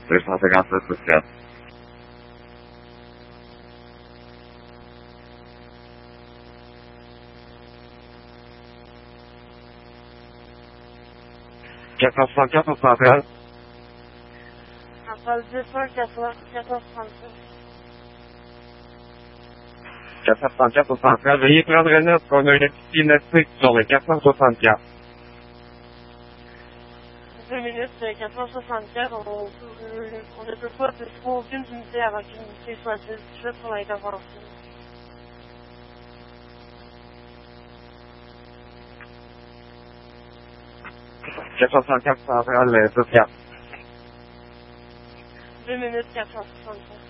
257 social. Quatre 464 au central. Central 21435. 464 au central. Veuillez prendre note qu'on a une activité nautique sur le 464. 2 minutes, 464, on ne peut pas trouver aucune unité avant qu'une unité soit faite pour l'intervention. 464 central social. 2 minutes, 465.